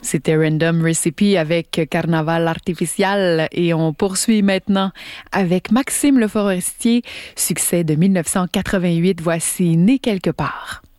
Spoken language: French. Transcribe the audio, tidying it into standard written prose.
C'était Random Recipe avec Carnaval Artificial et on poursuit maintenant avec Maxime Le Forestier, succès de 1988. Voici Né quelque part.